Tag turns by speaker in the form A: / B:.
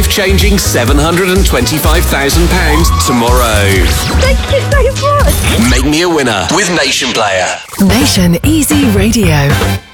A: life-changing £725,000 tomorrow.
B: Thank you so much.
A: Make me a winner with Nation Player.
C: Nation Easy Radio.